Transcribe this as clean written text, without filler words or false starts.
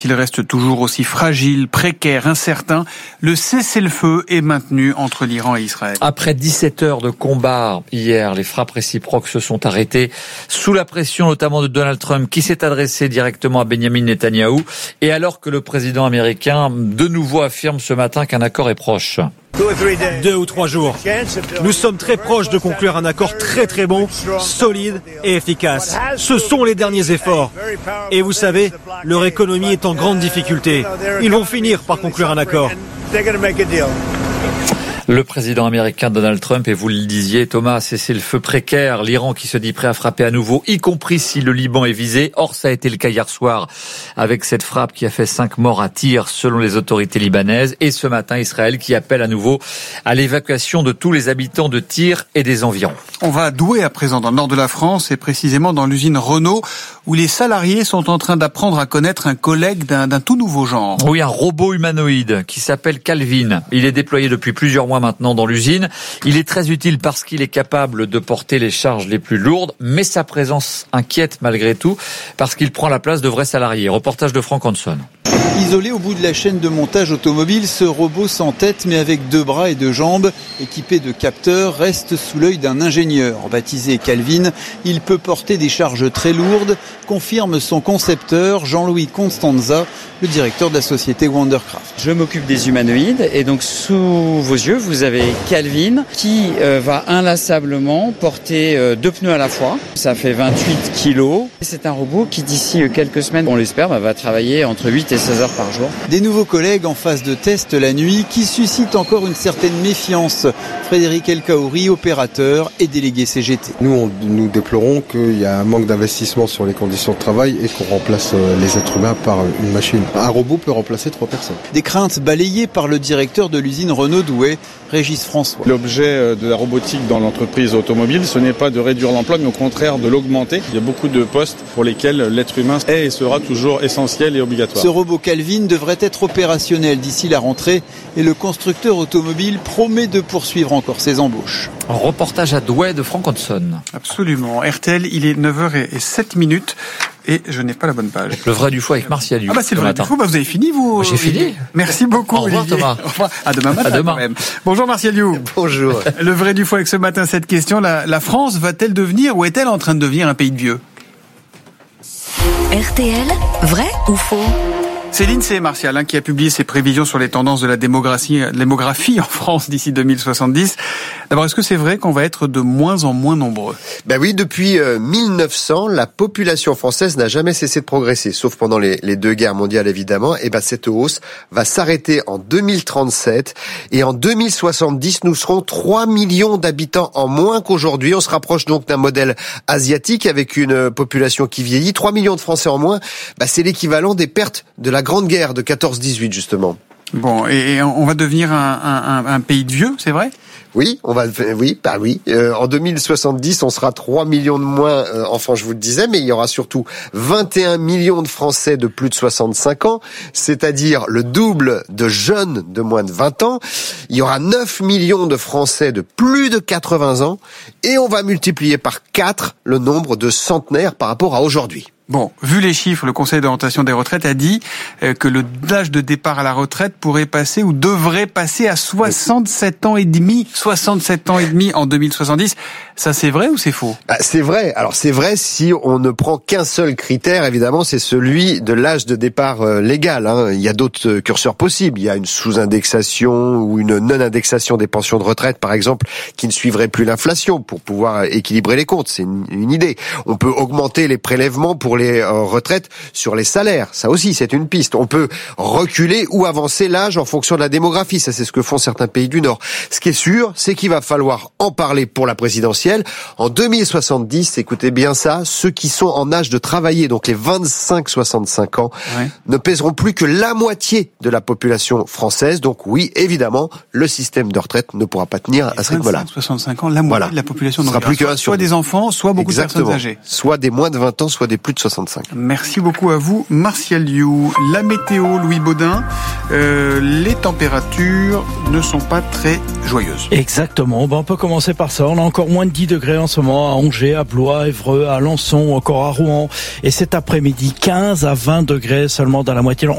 Il reste toujours aussi fragile, précaire, incertain. Le cessez-le-feu est maintenu entre l'Iran et Israël. Après 17 heures de combat hier, les frappes réciproques se sont arrêtées sous la pression notamment de Donald Trump qui s'est adressé directement à Benjamin Netanyahou et alors que le président américain de nouveau affirme ce matin qu'un accord est proche. 2 ou 3 jours. Nous sommes très proches de conclure un accord très très bon, solide et efficace. Ce sont les derniers efforts. Et vous savez, leur économie est en grande difficulté. Ils vont finir par conclure un accord. Le président américain Donald Trump, et vous le disiez Thomas, c'est le feu précaire, l'Iran qui se dit prêt à frapper à nouveau, y compris si le Liban est visé. Or, ça a été le cas hier soir avec cette frappe qui a fait 5 morts à tir selon les autorités libanaises. Et ce matin, Israël qui appelle à nouveau à l'évacuation de tous les habitants de Tyr et des environs. On va à Douai à présent, dans le nord de la France et précisément dans l'usine Renault où les salariés sont en train d'apprendre à connaître un collègue d'un tout nouveau genre. Oui, un robot humanoïde qui s'appelle Calvin. Il est déployé depuis plusieurs mois maintenant dans l'usine. Il est très utile parce qu'il est capable de porter les charges les plus lourdes, mais sa présence inquiète malgré tout parce qu'il prend la place de vrais salariés. Reportage de Franck Hanson. Isolé au bout de la chaîne de montage automobile, ce robot sans tête mais avec 2 bras et 2 jambes, équipé de capteurs, reste sous l'œil d'un ingénieur. Baptisé Calvin, il peut porter des charges très lourdes, confirme son concepteur Jean-Louis Constanza, le directeur de la société Wondercraft. Je m'occupe des humanoïdes et donc sous vos yeux, vous avez Calvin qui va inlassablement porter 2 pneus à la fois. Ça fait 28 kilos. C'est un robot qui d'ici quelques semaines, on l'espère, va travailler entre 8 et 16 heures par jour. Des nouveaux collègues en phase de test la nuit qui suscitent encore une certaine méfiance. Frédéric Elkaouri, opérateur et délégué CGT. Nous déplorons qu'il y a un manque d'investissement sur les conditions de travail et qu'on remplace les êtres humains par une machine. Un robot peut remplacer 3 personnes. Des craintes balayées par le directeur de l'usine Renault Douai, Régis François. L'objet de la robotique dans l'entreprise automobile, ce n'est pas de réduire l'emploi, mais au contraire de l'augmenter. Il y a beaucoup de postes pour lesquels l'être humain est et sera toujours essentiel et obligatoire. Ce robot Calvin devrait être opérationnel d'ici la rentrée et le constructeur automobile promet de poursuivre encore ses embauches. Un reportage à Douai de Franck Hanson. Absolument. RTL, il est 9h07 et je n'ai pas la bonne page. Le vrai du fou avec Martial Diou. Ah bah c'est le vrai du fou, vous avez fini vous. J'ai fini. Merci beaucoup Au revoir Olivier. Thomas. Au revoir. À demain matin. À demain. Quand même. Bonjour Martial Diou. Bonjour. Le vrai du fou avec ce matin cette question, la France va-t-elle devenir ou est-elle en train de devenir un pays de vieux ? RTL, vrai ou faux ? C'est l'INSEE, Martial, qui a publié ses prévisions sur les tendances de la démographie en France d'ici 2070. D'abord, est-ce que c'est vrai qu'on va être de moins en moins nombreux ? Ben oui, depuis 1900, la population française n'a jamais cessé de progresser, sauf pendant les 2 guerres mondiales évidemment. Et ben cette hausse va s'arrêter en 2037 et en 2070, nous serons 3 millions d'habitants en moins qu'aujourd'hui. On se rapproche donc d'un modèle asiatique avec une population qui vieillit. 3 millions de Français en moins, c'est l'équivalent des pertes de la Grande Guerre de 14-18 justement. Bon, et on va devenir un pays de vieux, c'est vrai ? Oui, en 2070, on sera 3 millions de moins enfants, je vous le disais, mais il y aura surtout 21 millions de Français de plus de 65 ans, c'est-à-dire le double de jeunes de moins de 20 ans. Il y aura 9 millions de Français de plus de 80 ans et on va multiplier par 4 le nombre de centenaires par rapport à aujourd'hui. Bon, vu les chiffres, le Conseil d'orientation des retraites a dit que l'âge de départ à la retraite pourrait passer ou devrait passer à 67 ans et demi. 67 ans et demi en 2070. Ça, c'est vrai ou c'est faux ? C'est vrai. Alors, c'est vrai si on ne prend qu'un seul critère, évidemment, c'est celui de l'âge de départ légal. Il y a d'autres curseurs possibles. Il y a une sous-indexation ou une non-indexation des pensions de retraite, par exemple, qui ne suivrait plus l'inflation pour pouvoir équilibrer les comptes. C'est une idée. On peut augmenter les prélèvements pour les retraites sur les salaires. Ça aussi, c'est une piste. On peut reculer ou avancer l'âge en fonction de la démographie. Ça, c'est ce que font certains pays du Nord. Ce qui est sûr, c'est qu'il va falloir en parler pour la présidentielle. En 2070, écoutez bien ça, ceux qui sont en âge de travailler, donc les 25-65 ans, ne pèseront plus que la moitié de la population française. Donc oui, évidemment, le système de retraite ne pourra pas tenir à ce rythme-là. 25-65 ans, la moitié de la population. Ce sera plus qu'un soit des enfants, soit beaucoup de personnes âgées. Soit des moins de 20 ans, soit des plus de 65. Merci beaucoup à vous, Martial Diou. La météo, Louis Baudin. les températures ne sont pas très joyeuses. Exactement. On peut commencer par ça. On a encore moins de 10 degrés en ce moment à Angers, à Blois, à Évreux, à Alençon, encore à Rouen. Et cet après-midi, 15 à 20 degrés seulement dans la moitié.